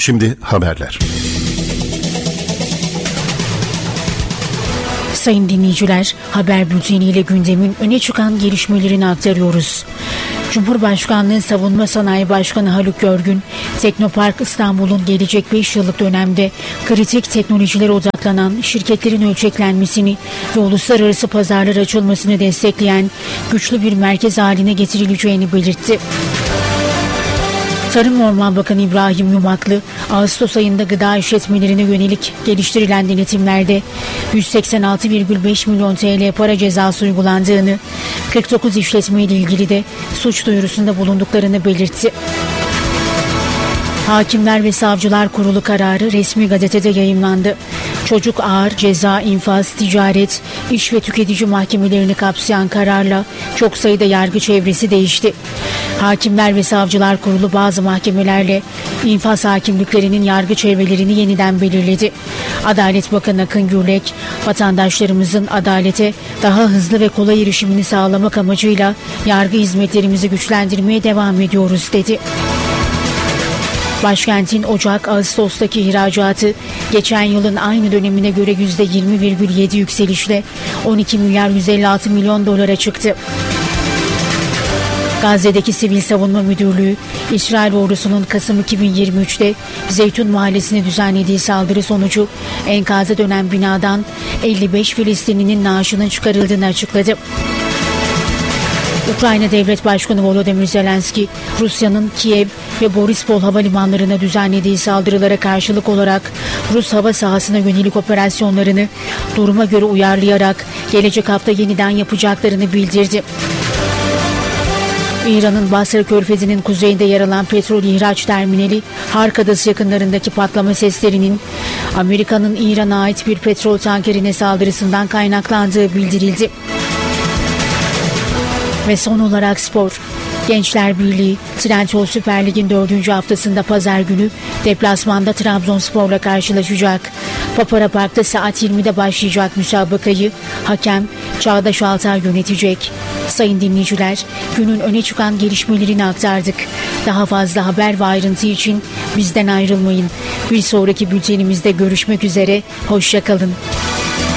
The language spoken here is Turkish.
Şimdi haberler. Sayın dinleyiciler, haber bülteniyle gündemin öne çıkan gelişmelerini aktarıyoruz. Cumhurbaşkanlığı Savunma Sanayi Başkanı Haluk Görgün, Teknopark İstanbul'un gelecek 5 yıllık dönemde kritik teknolojilere odaklanan şirketlerin ölçeklenmesini ve uluslararası pazarlar açılmasını destekleyen güçlü bir merkez haline getirileceğini belirtti. Tarım ve Orman Bakanı İbrahim Yumaklı, Ağustos ayında gıda işletmelerine yönelik geliştirilen denetimlerde 186,5 milyon TL para cezası uygulandığını, 49 işletme ile ilgili de suç duyurusunda bulunduklarını belirtti. Hakimler ve Savcılar Kurulu kararı resmi gazetede yayımlandı. Çocuk ağır ceza, infaz, ticaret, iş ve tüketici mahkemelerini kapsayan kararla çok sayıda yargı çevresi değişti. Hakimler ve Savcılar Kurulu bazı mahkemelerle infaz hakimliklerinin yargı çevrelerini yeniden belirledi. Adalet Bakanı Akın Gürlek, vatandaşlarımızın adalete daha hızlı ve kolay erişimini sağlamak amacıyla yargı hizmetlerimizi güçlendirmeye devam ediyoruz dedi. Başkentin Ocak-Ağustos'taki ihracatı geçen yılın aynı dönemine göre %20,7 yükselişle 12 milyar 156 milyon dolara çıktı. Gazze'deki Sivil Savunma Müdürlüğü, İsrail ordusunun Kasım 2023'te Zeytun Mahallesi'ne düzenlediği saldırı sonucu enkaza dönen binadan 55 Filistinlinin naaşının çıkarıldığını açıkladı. Ukrayna Devlet Başkanı Volodymyr Zelenski, Rusya'nın Kiev ve Borispol havalimanlarına düzenlediği saldırılara karşılık olarak Rus hava sahasına yönelik operasyonlarını duruma göre uyarlayarak gelecek hafta yeniden yapacaklarını bildirdi. İran'ın Basra Körfezi'nin kuzeyinde yer alan petrol ihraç terminali Hark Adası yakınlarındaki patlama seslerinin Amerika'nın İran'a ait bir petrol tankerine saldırısından kaynaklandığı bildirildi. Ve son olarak spor. Gençler Birliği, Trendyol Süper Lig'in 4. haftasında pazar günü deplasmanda Trabzonspor'la karşılaşacak. Papara Park'ta saat 20'de başlayacak müsabakayı hakem Çağdaş Altay yönetecek. Sayın dinleyiciler, günün öne çıkan gelişmelerini aktardık. Daha fazla haber ve ayrıntı için bizden ayrılmayın. Bir sonraki bültenimizde görüşmek üzere, hoşça kalın.